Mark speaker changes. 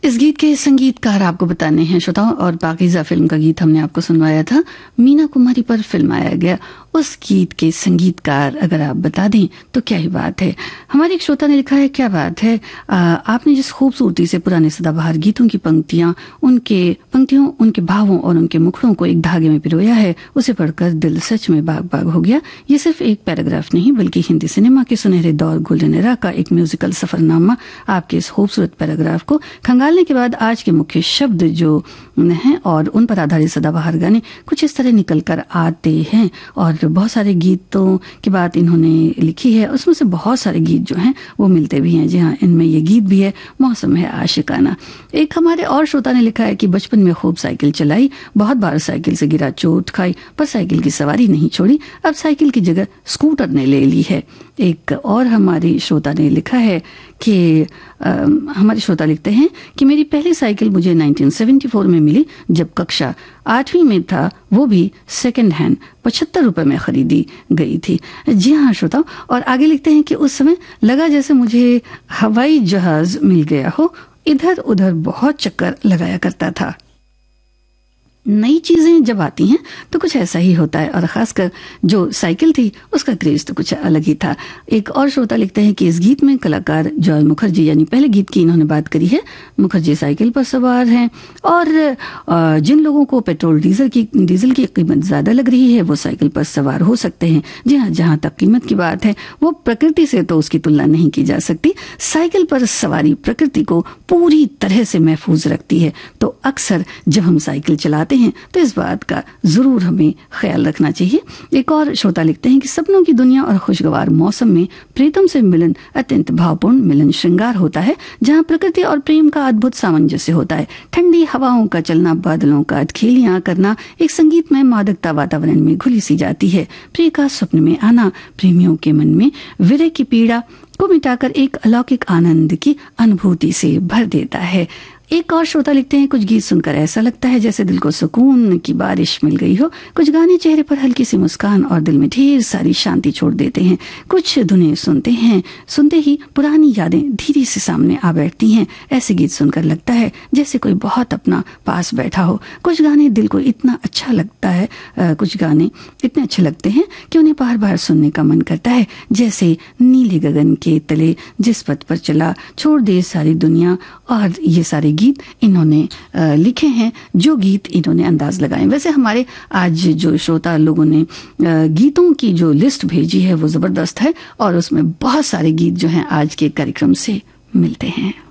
Speaker 1: इस गीत के संगीतकार आपको बताने हैं श्रोताओं, और पाकीज़ा फिल्म का गीत हमने आपको सुनवाया था। मीना कुमारी पर फिल्माया गया उस गीत के संगीतकार अगर आप बता दें तो क्या ही बात है। हमारे एक श्रोता ने लिखा है, क्या बात है, आपने जिस खूबसूरती से पुराने सदाबहार गीतों की पंक्तियों, उनके भावों और उनके मुखड़ों को एक धागे में पिरोया है, उसे पढ़कर दिल सच में बाग बाग हो गया। ये सिर्फ एक पैराग्राफ नहीं बल्कि हिंदी सिनेमा के सुनहरे दौर गोल्डन एरा का एक म्यूजिकल सफरनामा। आपके इस खूबसूरत पैराग्राफ को खंगालने के बाद आज के मुख्य शब्द जो हैं और उन पर आधारित सदाबहार गाने कुछ इस तरह निकल कर आते हैं। और बहुत सारे गीतों की बात इन्होंने लिखी है, उसमें से बहुत सारे गीत जो हैं वो मिलते भी हैं। जी हाँ, इनमें ये गीत भी है, मौसम है आशिकाना। एक हमारे और श्रोता ने लिखा है कि बचपन में खूब साइकिल चलाई, बहुत बार साइकिल से गिरा, चोट खाई, पर साइकिल की सवारी नहीं छोड़ी, अब साइकिल की जगह स्कूटर ने ले ली है। एक और हमारी श्रोता ने लिखा है कि हमारे श्रोता लिखते हैं कि मेरी पहली साइकिल मुझे 1974 में मिली जब कक्षा 8वीं में था, वो भी सेकंड हैंड 75 रुपए में खरीदी गई थी। जी हाँ श्रोता, और आगे लिखते हैं कि उस समय लगा जैसे मुझे हवाई जहाज मिल गया हो, इधर उधर बहुत चक्कर लगाया करता था। नई चीजें जब आती हैं तो कुछ ऐसा ही होता है, और खासकर जो साइकिल थी उसका क्रेज तो कुछ अलग ही था। एक और श्रोता लिखते हैं कि इस गीत में कलाकार जॉय मुखर्जी, यानी पहले गीत की इन्होंने बात करी है, मुखर्जी साइकिल पर सवार हैं, और जिन लोगों को पेट्रोल डीजल की कीमत ज्यादा लग रही है वो साइकिल पर सवार हो सकते हैं। जी हाँ, जहां तक कीमत की बात है वो प्रकृति से तो उसकी तुलना नहीं की जा सकती। साइकिल पर सवारी प्रकृति को पूरी तरह से महफूज रखती है। तो अक्सर जब हम साइकिल चलाते हैं तो इस बात का जरूर हमें ख्याल रखना चाहिए। एक और श्रोता लिखते हैं कि सपनों की दुनिया और खुशगवार मौसम में प्रीतम से मिलन अत्यंत भावपूर्ण मिलन श्रृंगार होता है, जहां प्रकृति और प्रेम का अद्भुत सामंजस्य होता है। ठंडी हवाओं का चलना, बादलों का अटखेलियां करना, एक संगीतमय मादकता वातावरण में घुली सी जाती है। प्रिय का स्वप्न में आना प्रेमियों के मन में विरह की पीड़ा को मिटाकर एक अलौकिक आनंद की अनुभूति से भर देता है। एक और श्रोता लिखते हैं, कुछ गीत सुनकर ऐसा लगता है जैसे दिल को सुकून की बारिश मिल गई हो। कुछ गाने चेहरे पर हल्की सी मुस्कान और दिल में ढेर सारी शांति छोड़ देते हैं। कुछ धुनें सुनते ही पुरानी यादें धीरे से सामने आ बैठती हैं। ऐसे गीत सुनकर लगता है जैसे कोई बहुत अपना पास बैठा हो। कुछ गाने दिल को इतना अच्छा लगता है, कुछ गाने इतने अच्छे लगते हैं कि उन्हें बार बार सुनने का मन करता है। जैसे नीले गगन के तले जिस पथ पर चला, छोड़ दे सारी दुनिया, और ये सारे गीत इन्होंने लिखे हैं, जो गीत इन्होंने अंदाज लगाए। वैसे हमारे आज जो श्रोता लोगों ने गीतों की जो लिस्ट भेजी है वो जबरदस्त है, और उसमें बहुत सारे गीत जो हैं आज के कार्यक्रम से मिलते हैं।